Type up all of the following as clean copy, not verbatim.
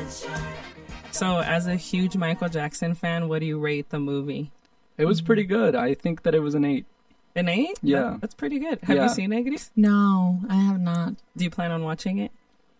So, as a huge Michael Jackson fan, what do you rate the movie? It was pretty good. I think that it was an 8. An 8? Yeah. That's pretty good. Have Yeah. you seen it, Gris? No, I have not. Do you plan on watching it?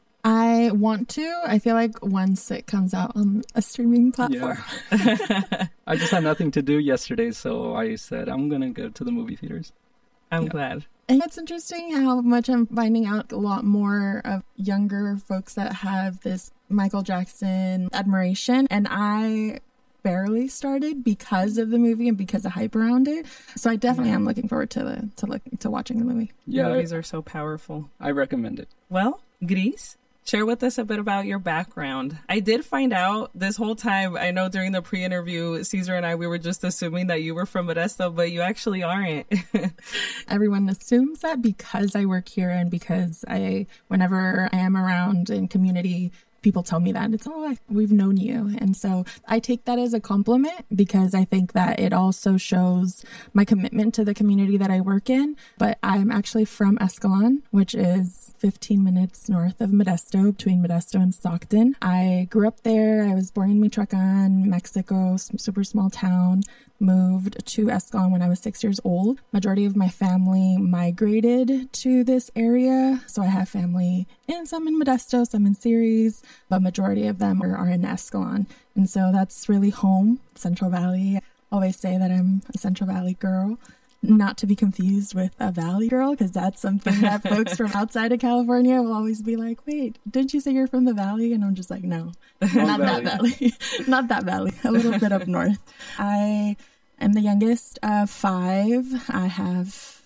I want to. I feel like once it comes out on a streaming platform. Yeah. I just had nothing to do yesterday, so I said, I'm going to go to the movie theaters. I'm glad. And it's interesting how much I'm finding out a lot more of younger folks that have this Michael Jackson admiration. And I barely started because of the movie and because of hype around it. So I definitely am looking forward to watching the movie. Yeah, Movies are so powerful. I recommend it. Well, Gris, share with us a bit about your background. I did find out this whole time, I know during the pre-interview, Caesar and I, we were just assuming that you were from Modesto, but you actually aren't. Everyone assumes that because I work here and because whenever I am around in community, people tell me that. It's, we've known you. And so I take that as a compliment because I think that it also shows my commitment to the community that I work in. But I'm actually from Escalon, which is 15 minutes north of Modesto, between Modesto and Stockton. I grew up there. I was born in Michoacan, Mexico, super small town. Moved to Escalon when I was 6 years old. Majority of my family migrated to this area. So I have family some in Modesto, some in Ceres, but majority of them are in Escalon. And so that's really home, Central Valley. I always say that I'm a Central Valley girl. Not to be confused with a Valley girl, because that's something that folks from outside of California will always be like, wait, didn't you say you're from the Valley? And I'm just like, no, not that Valley. Not that Valley, a little bit up north. I am the youngest of 5. I have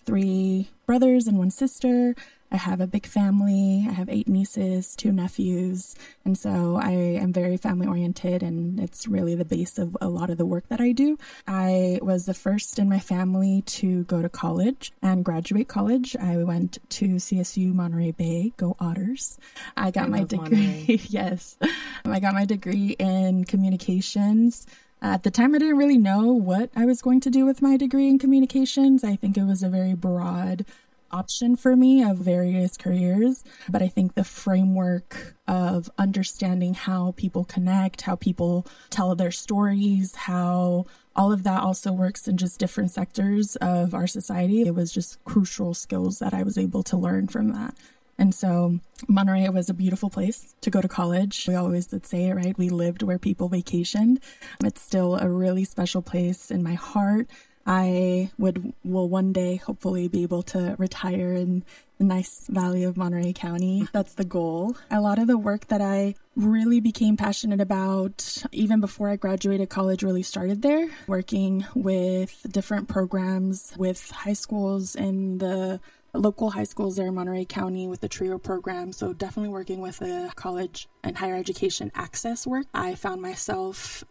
3 brothers and 1 sister. I have a big family. I have 8 nieces, 2 nephews. And so I am very family oriented, and it's really the base of a lot of the work that I do. I was the first in my family to go to college and graduate college. I went to CSU Monterey Bay, go Otters. I got my degree. Yes. I got my degree in communications. At the time, I didn't really know what I was going to do with my degree in communications. I think it was a very broad option for me of various careers. But I think the framework of understanding how people connect, how people tell their stories, how all of that also works in just different sectors of our society. It was just crucial skills that I was able to learn from that. And so Monterey was a beautiful place to go to college. We always would say it, right? We lived where people vacationed. It's still a really special place in my heart. I will one day hopefully be able to retire in the nice valley of Monterey County. That's the goal. A lot of the work that I really became passionate about, even before I graduated college, really started there, working with different programs with high schools in the local high schools there in Monterey County with the TRIO program. So definitely working with the college and higher education access work. I found myself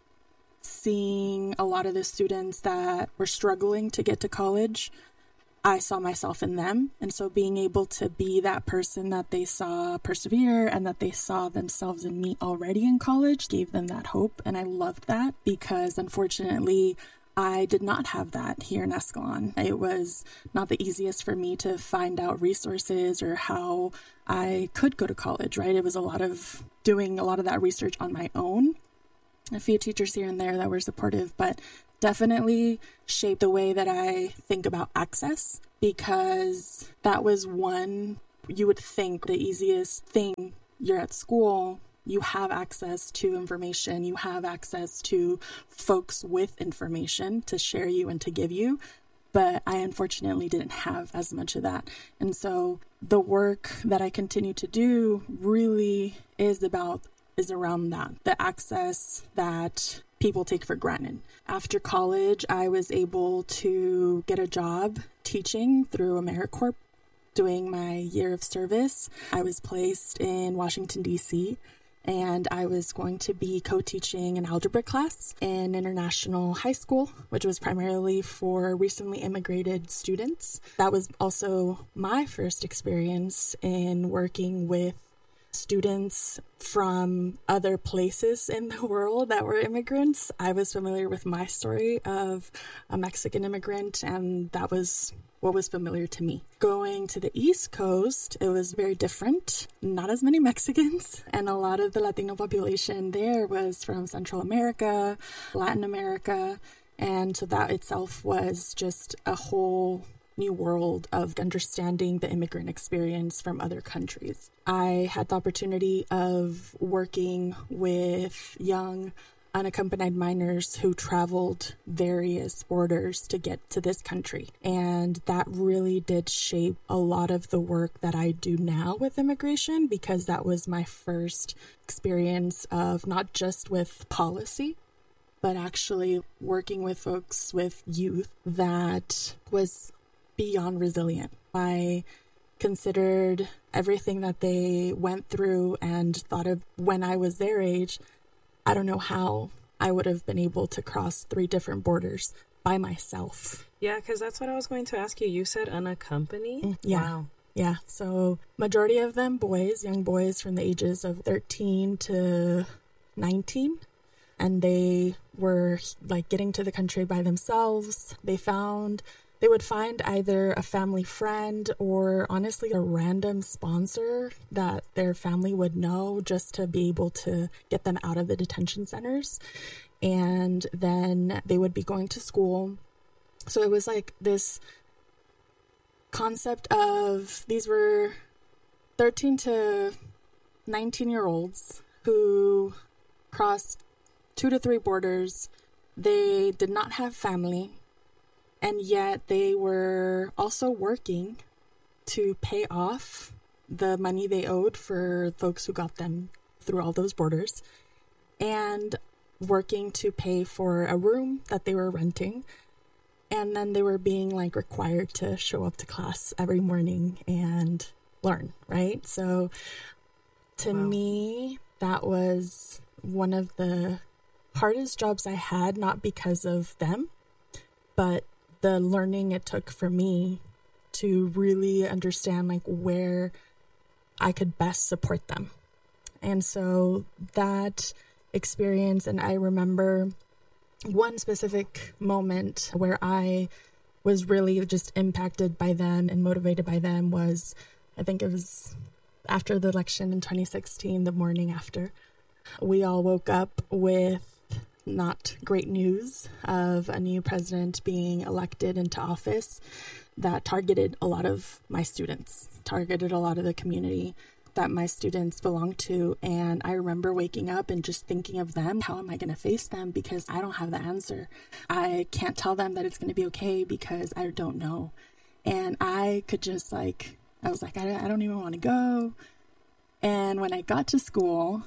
seeing a lot of the students that were struggling to get to college. I saw myself in them. And so being able to be that person that they saw persevere and that they saw themselves in me already in college gave them that hope. And I loved that because unfortunately, I did not have that here in Escalon. It was not the easiest for me to find out resources or how I could go to college, right? It was a lot of doing a lot of that research on my own. A few teachers here and there that were supportive, but definitely shaped the way that I think about access, because that was one, you would think the easiest thing. You're at school, you have access to information, you have access to folks with information to share you and to give you. But I unfortunately didn't have as much of that. And so the work that I continue to do really is around that, the access that people take for granted. After college, I was able to get a job teaching through AmeriCorps, doing my year of service. I was placed in Washington, D.C., and I was going to be co-teaching an algebra class in international high school, which was primarily for recently immigrated students. That was also my first experience in working with students from other places in the world that were immigrants. I was familiar with my story of a Mexican immigrant, and that was what was familiar to me. Going to the East Coast, it was very different. Not as many Mexicans, and a lot of the Latino population there was from Central America, Latin America, and so that itself was just a whole new world of understanding the immigrant experience from other countries. I had the opportunity of working with young unaccompanied minors who traveled various borders to get to this country. And that really did shape a lot of the work that I do now with immigration, because that was my first experience of not just with policy, but actually working with folks, with youth that was beyond resilient. I considered everything that they went through and thought of when I was their age. I don't know how I would have been able to cross 3 different borders by myself. Yeah, because that's what I was going to ask you. You said unaccompanied? Yeah. Wow. Yeah. So majority of them boys, young boys from the ages of 13 to 19. And they were like getting to the country by themselves. They would find either a family friend or honestly a random sponsor that their family would know just to be able to get them out of the detention centers. And then they would be going to school. So it was like this concept of these were 13 to 19-year-olds who crossed 2 to 3 borders. They did not have family. And yet they were also working to pay off the money they owed for folks who got them through all those borders, and working to pay for a room that they were renting. And then they were being like required to show up to class every morning and learn, right? So to me, that was one of the hardest jobs I had, not because of them, but the learning it took for me to really understand like where I could best support them. And so that experience, and I remember one specific moment where I was really just impacted by them and motivated by them was, I think it was after the election in 2016, the morning after. We all woke up with not great news of a new president being elected into office that targeted a lot of my students, targeted a lot of the community that my students belong to. And I remember waking up and just thinking of them. How am I going to face them? Because I don't have the answer. I can't tell them that it's going to be okay because I don't know. And I could just I was like, I don't even want to go. And when I got to school,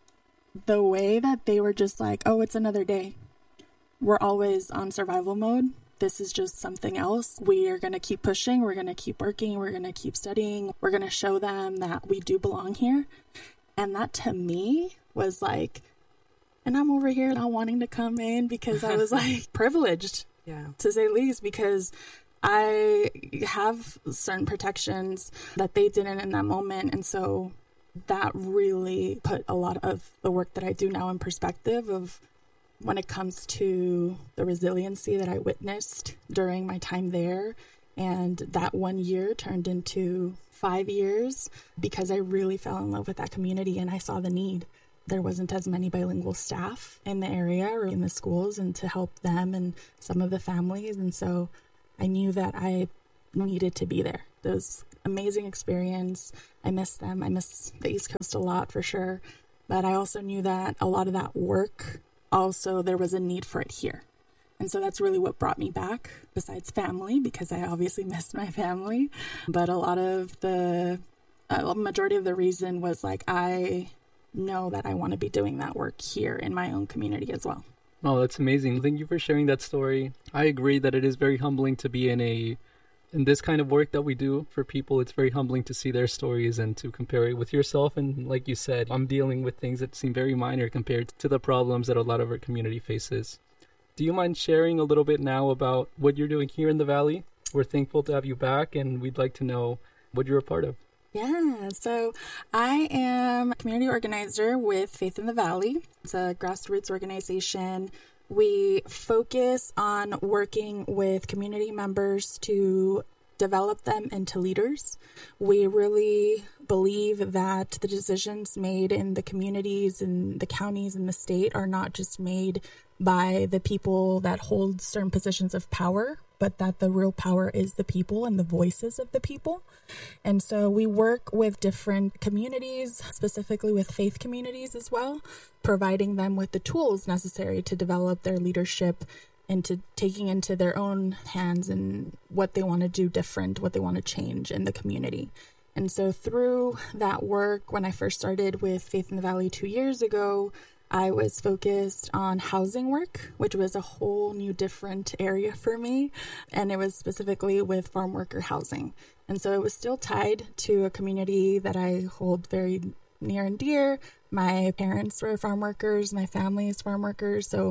the way that they were just like, oh, it's another day. We're always on survival mode. This is just something else. We are going to keep pushing. We're going to keep working. We're going to keep studying. We're going to show them that we do belong here. And that to me was like, and I'm over here not wanting to come in because I was like privileged, to say the least, because I have certain protections that they didn't in that moment. And so that really put a lot of the work that I do now in perspective of when it comes to the resiliency that I witnessed during my time there. And that 1 year turned into 5 years because I really fell in love with that community and I saw the need. There wasn't as many bilingual staff in the area or in the schools and to help them and some of the families. And so I knew that I needed to be there. It was amazing experience. I miss them. I miss the East Coast a lot for sure. But I also knew that a lot of that work, also there was a need for it here. And so that's really what brought me back, besides family, because I obviously missed my family. But a lot of the majority of the reason was like, I know that I want to be doing that work here in my own community as well. Oh, that's amazing. Thank you for sharing that story. I agree that it is very humbling to be in this kind of work that we do for people. It's very humbling to see their stories and to compare it with yourself. And like you said, I'm dealing with things that seem very minor compared to the problems that a lot of our community faces. Do you mind sharing a little bit now about what you're doing here in the Valley? We're thankful to have you back, and we'd like to know what you're a part of. Yeah, so I am a community organizer with Faith in the Valley. It's a grassroots organization. We focus on working with community members to develop them into leaders. We really believe that the decisions made in the communities and the counties and the state are not just made by the people that hold certain positions of power, but that the real power is the people and the voices of the people. And so we work with different communities, specifically with faith communities as well, providing them with the tools necessary to develop their leadership into taking into their own hands and what they want to do different, what they want to change in the community. And so through that work, when I first started with Faith in the Valley 2 years ago, I was focused on housing work, which was a whole new different area for me. And it was specifically with farm worker housing. And so it was still tied to a community that I hold very near and dear. My parents were farm workers, my family is farm workers. So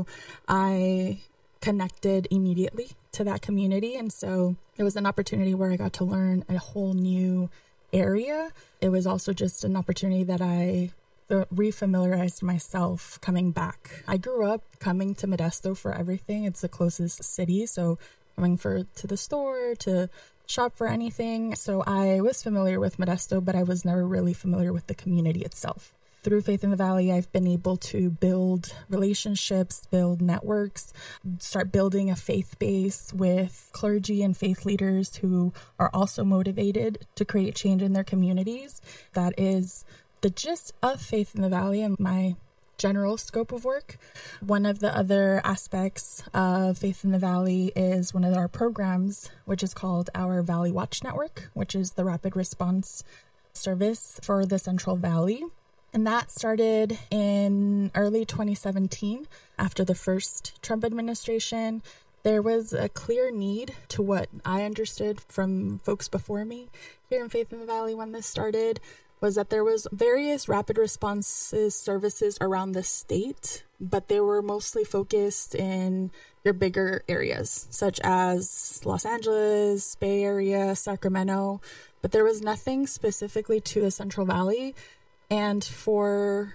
I connected immediately to that community. And so it was an opportunity where I got to learn a whole new area. It was also just an opportunity that I refamiliarized myself coming back. I grew up coming to Modesto for everything. It's the closest city. So coming to the store, to shop for anything. So I was familiar with Modesto, but I was never really familiar with the community itself. Through Faith in the Valley, I've been able to build relationships, build networks, start building a faith base with clergy and faith leaders who are also motivated to create change in their communities. That is the gist of Faith in the Valley and my general scope of work. One of the other aspects of Faith in the Valley is one of our programs, which is called our Valley Watch Network, which is the rapid response service for the Central Valley. And that started in early 2017 after the first Trump administration. There was a clear need, to what I understood from folks before me here in Faith in the Valley when this started, was that there was various rapid responses services around the state, but they were mostly focused in your bigger areas, such as Los Angeles, Bay Area, Sacramento, but there was nothing specifically to the Central Valley. And for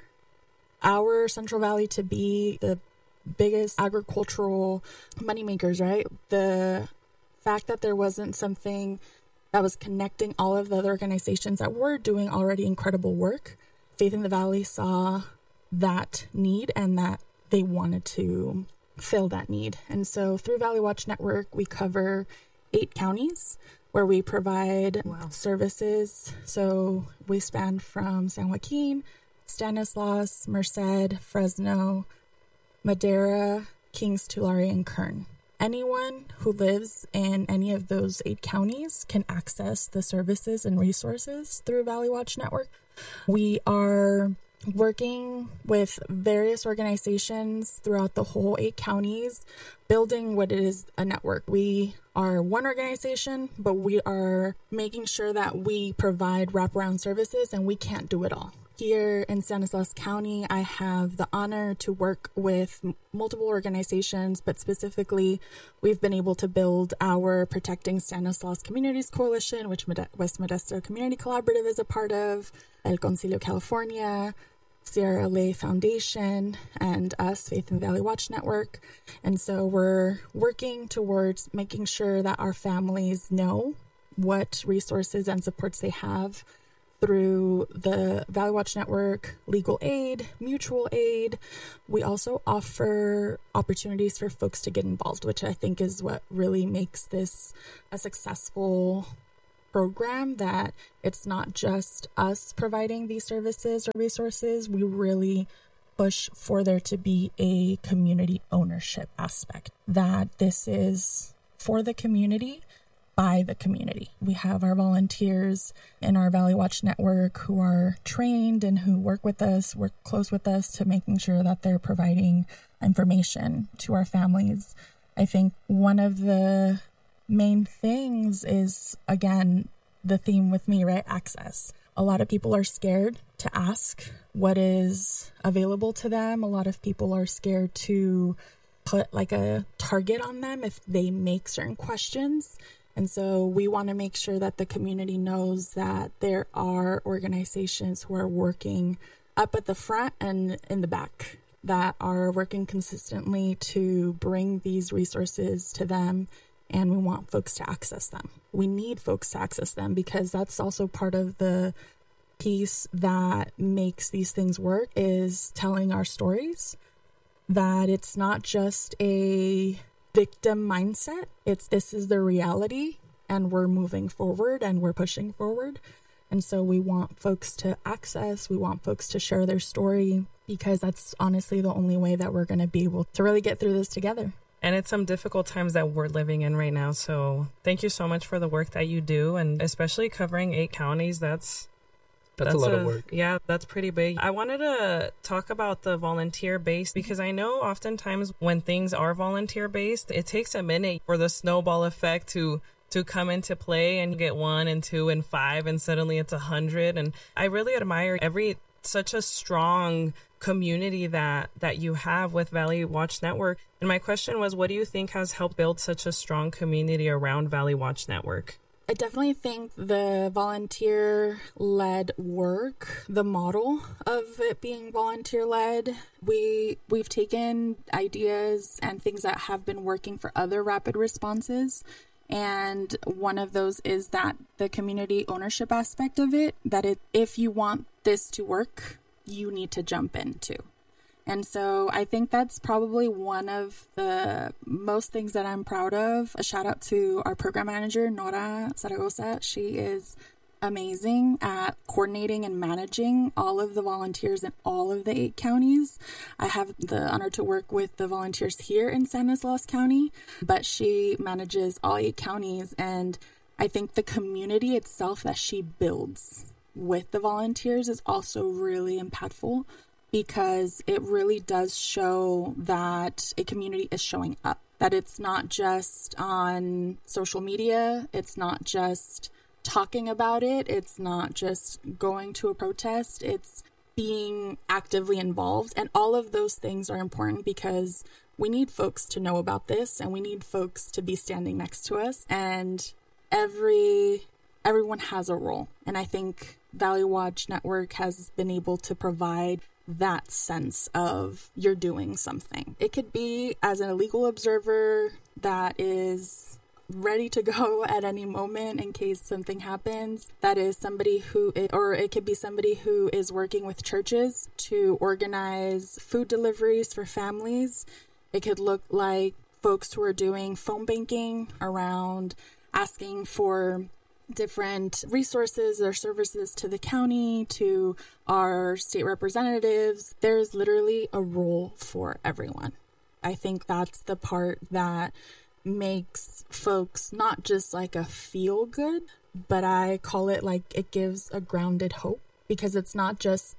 our Central Valley to be the biggest agricultural moneymakers, right? The fact that there wasn't something that was connecting all of the other organizations that were doing already incredible work, Faith in the Valley saw that need and that they wanted to fill that need. And so through Valley Watch Network, we cover 8 counties where we provide services. So we span from San Joaquin, Stanislaus, Merced, Fresno, Madera, Kings, Tulare, and Kern. Anyone who lives in any of those 8 counties can access the services and resources through Valley Watch Network. We are working with various organizations throughout the whole 8 counties, building what is a network. We are one organization, but we are making sure that we provide wraparound services, and we can't do it all. Here in Stanislaus County, I have the honor to work with multiple organizations, but specifically, we've been able to build our Protecting Stanislaus Communities Coalition, which West Modesto Community Collaborative is a part of, El Concilio California, Sierra LA Foundation, and us, Faith in the Valley Watch Network. And so we're working towards making sure that our families know what resources and supports they have through the Valley Watch Network, legal aid, mutual aid. We also offer opportunities for folks to get involved, which I think is what really makes this a successful program, that it's not just us providing these services or resources. We really push for there to be a community ownership aspect, that this is for the community, by the community. We have our volunteers in our Valley Watch Network who are trained and who work close with us to making sure that they're providing information to our families. I think one of the main things is, again, the theme with me, right? Access. A lot of people are scared to ask what is available to them. A lot of people are scared to put like a target on them if they make certain questions. And so we want to make sure that the community knows that there are organizations who are working up at the front and in the back that are working consistently to bring these resources to them, and we want folks to access them. We need folks to access them because that's also part of the piece that makes these things work, is telling our stories, that it's not just a victim mindset. This is the reality, and we're moving forward and we're pushing forward. And so we want folks to access, we want folks to share their story, because that's honestly the only way that we're going to be able to really get through this together. And it's some difficult times that we're living in right now. So thank you so much for the work that you do, and especially covering 8 counties. That's a lot of work. Yeah, that's pretty big. I wanted to talk about the volunteer base, because I know oftentimes when things are volunteer based, it takes a minute for the snowball effect to come into play, and you get 1 and 2 and 5 and suddenly it's 100. And I really admire such a strong community that you have with Valley Watch Network. And my question was, what do you think has helped build such a strong community around Valley Watch Network? I definitely think the volunteer-led work, the model of it being volunteer-led, we've taken ideas and things that have been working for other rapid responses. And one of those is that the community ownership aspect of it, that if you want this to work, you need to jump in too. And so I think that's probably one of the most things that I'm proud of. A shout out to our program manager, Nora Zaragoza. She is amazing at coordinating and managing all of the volunteers in all of the 8 counties. I have the honor to work with the volunteers here in Stanislaus County, but she manages all 8 counties. And I think the community itself that she builds with the volunteers is also really impactful, because it really does show that a community is showing up, that it's not just on social media, it's not just talking about it, it's not just going to a protest, it's being actively involved. And all of those things are important, because we need folks to know about this, and we need folks to be standing next to us, and everyone has a role. And I think Valley Watch Network has been able to provide that sense of you're doing something. It could be as a legal observer that is ready to go at any moment in case something happens. That is somebody or it could be somebody who is working with churches to organize food deliveries for families. It could look like folks who are doing phone banking around asking for different resources or services to the county, to our state representatives. There's literally a role for everyone. I think that's the part that makes folks not just like a feel good, but I call it like it gives a grounded hope, because it's not just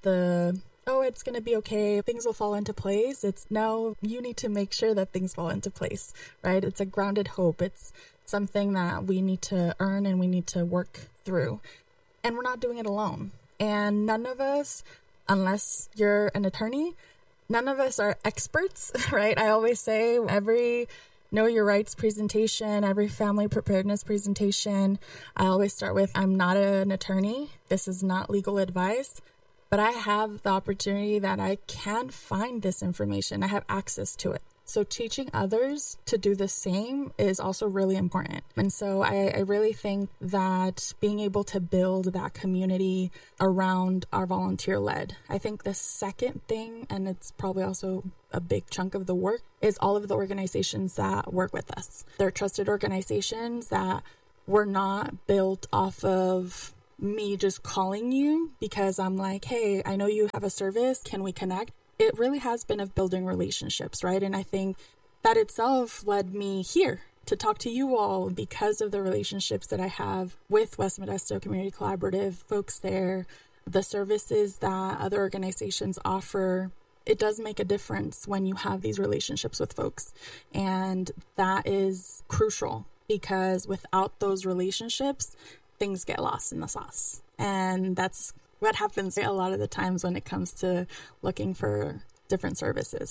it's going to be okay, things will fall into place. It's no, you need to make sure that things fall into place, right? It's a grounded hope. It's something that we need to earn and we need to work through. And we're not doing it alone. And none of us, unless you're an attorney, none of us are experts, right? I always say every Know Your Rights presentation, every family preparedness presentation, I always start with, I'm not an attorney. This is not legal advice. But I have the opportunity that I can find this information. I have access to it. So teaching others to do the same is also really important. And so I really think that being able to build that community around our volunteer-led. I think the second thing, and it's probably also a big chunk of the work, is all of the organizations that work with us. They're trusted organizations that were not built off of me just calling you because I'm like, hey, I know you have a service. Can we connect? It really has been of building relationships, right? And I think that itself led me here to talk to you all because of the relationships that I have with West Modesto Community Collaborative, folks there, the services that other organizations offer. It does make a difference when you have these relationships with folks. And that is crucial, because without those relationships, things get lost in the sauce. And that's what happens a lot of the times when it comes to looking for different services.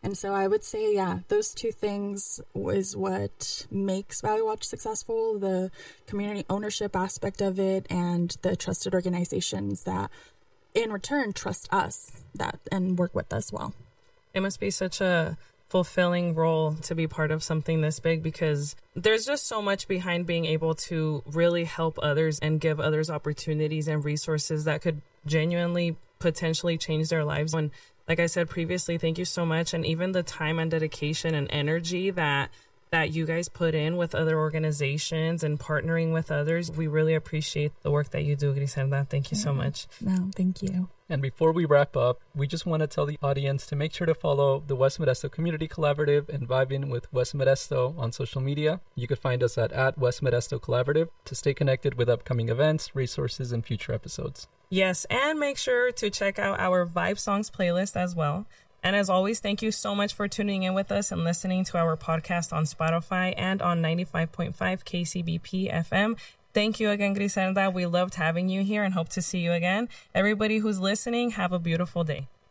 And so I would say, yeah, those two things is what makes Valley Watch successful, the community ownership aspect of it and the trusted organizations that in return trust us and work with us well. It must be such a fulfilling role to be part of something this big, because there's just so much behind being able to really help others and give others opportunities and resources that could genuinely potentially change their lives. And like I said previously, thank you so much. And even the time and dedication and energy that you guys put in with other organizations and partnering with others, we really appreciate the work that you do, Griselda. Thank you so much. No, thank you. And before we wrap up, we just want to tell the audience to make sure to follow the West Modesto Community Collaborative and Vibing with West Modesto on social media. You can find us at West Modesto Collaborative to stay connected with upcoming events, resources, and future episodes. Yes, and make sure to check out our Vibe Songs playlist as well. And as always, thank you so much for tuning in with us and listening to our podcast on Spotify and on 95.5 KCBP FM. Thank you again, Griselda. We loved having you here and hope to see you again. Everybody who's listening, have a beautiful day.